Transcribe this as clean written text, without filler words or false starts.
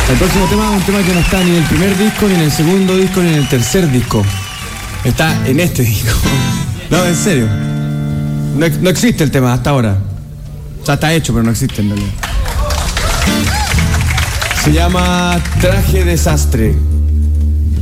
El próximo tema es un tema que no está ni en el primer disco, ni en el segundo disco, ni en el tercer disco. Está en este disco. No, en serio. No existe el tema hasta ahora. O sea, está hecho, pero no existe en realidad. Se llama Traje Desastre.